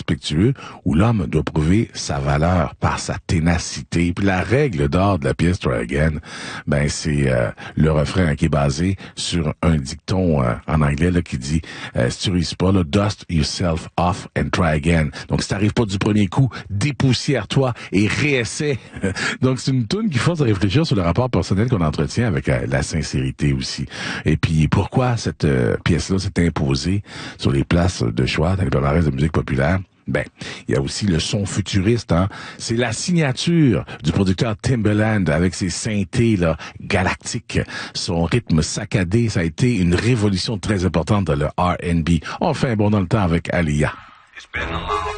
respectueux où l'homme doit prouver sa valeur par sa ténacité. Puis la règle d'or de la pièce Try Again, ben c'est le refrain qui est basé sur un dicton en anglais là, qui dit si tu réussis pas, là, dust yourself off and try again. Donc si t'arrives pas du premier coup, dépoussière-toi et réessaie. Donc c'est une toune qui force à réfléchir sur le rapport personnel qu'on entretient avec la sincérité aussi. Et puis pourquoi cette pièce-là s'est imposée sur les places de choix dans les palmarès de musique populaire? Ben, il y a aussi le son futuriste, hein. C'est la signature du producteur Timbaland avec ses synthés, là, galactiques. Son rythme saccadé, ça a été une révolution très importante dans le R&B. On fait un bond dans le temps avec Aaliyah.